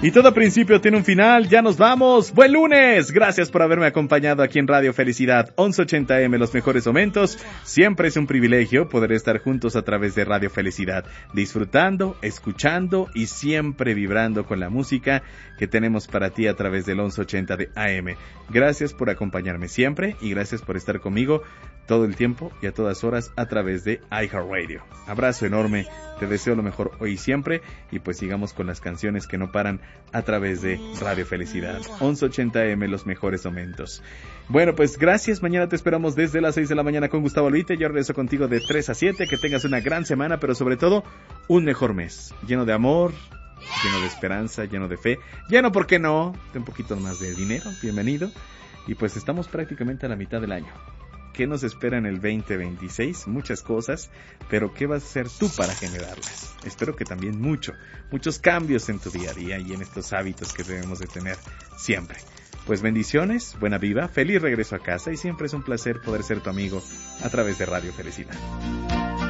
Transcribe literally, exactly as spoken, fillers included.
Y todo principio tiene un final, ya nos vamos. ¡Buen lunes! Gracias por haberme acompañado aquí en Radio Felicidad once ochenta eme, los mejores momentos. Siempre es un privilegio poder estar juntos a través de Radio Felicidad, disfrutando, escuchando y siempre vibrando con la música que tenemos para ti a través del once ochenta de A M. Gracias por acompañarme siempre y gracias por estar conmigo todo el tiempo y a todas horas a través de iHeartRadio. Abrazo enorme, te deseo lo mejor hoy y siempre y pues sigamos con las canciones que no paran a través de Radio Felicidad once ochenta eme, los mejores momentos. Bueno, pues gracias, mañana te esperamos desde las seis de la mañana con Gustavo Luite. Yo regreso contigo de tres a siete, que tengas una gran semana, pero sobre todo un mejor mes, lleno de amor, lleno de esperanza, lleno de fe, lleno, ¿por qué no?, de un poquito más de dinero. Bienvenido. Y pues estamos prácticamente a la mitad del año. ¿Qué nos espera en el veinte veintiséis? Muchas cosas, pero ¿qué vas a hacer tú para generarlas? Espero que también mucho, muchos cambios en tu día a día y en estos hábitos que debemos de tener siempre. Pues bendiciones, buena vida, feliz regreso a casa y siempre es un placer poder ser tu amigo a través de Radio Felicidad.